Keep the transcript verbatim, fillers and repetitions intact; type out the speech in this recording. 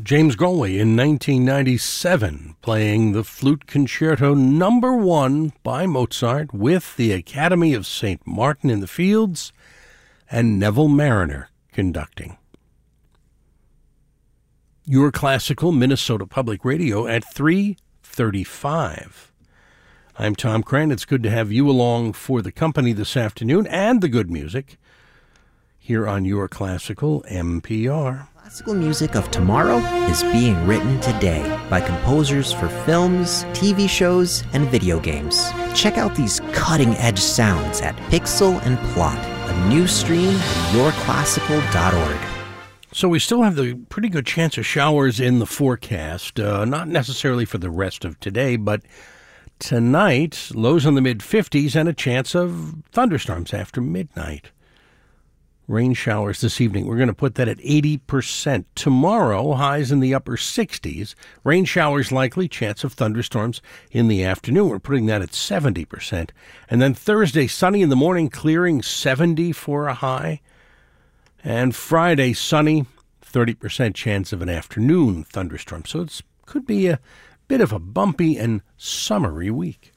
James Galway in nineteen ninety-seven, playing the Flute Concerto number one by Mozart with the Academy of Saint Martin in the Fields and Neville Marriner conducting. Your Classical Minnesota Public Radio at three thirty-five. I'm Tom Cran. It's good to have you along for the company this afternoon and the good music here on Your Classical M P R. Classical music of tomorrow is being written today by composers for films, T V shows, and video games. Check out these cutting-edge sounds at Pixel and Plot, a new stream at your classical dot org. So we still have the pretty good chance of showers in the forecast, uh, not necessarily for the rest of today, but tonight, lows in the mid fifties and a chance of thunderstorms after midnight. Rain showers this evening. We're going to put that at eighty percent. Tomorrow, highs in the upper sixties. Rain showers likely, chance of thunderstorms in the afternoon. We're putting that at seventy percent. And then Thursday, sunny in the morning, clearing seventy for a high. And Friday, sunny, thirty percent chance of an afternoon thunderstorm. So it could be a bit of a bumpy and summery week.